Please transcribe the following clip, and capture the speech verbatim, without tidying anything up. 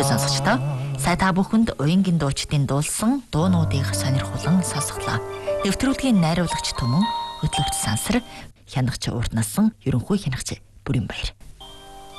Өглөө сонсогчдоо. Сая та бүхэнд уянгийн дуучдын дуулсан дуунуудыг сонирхолон сонсголоо. Нэвтрүүлгийн найруулагч Түмэн, хөтлөгч Сансар, хянагч Урд насан ерөнхий хянагч Бүрийн Баяр.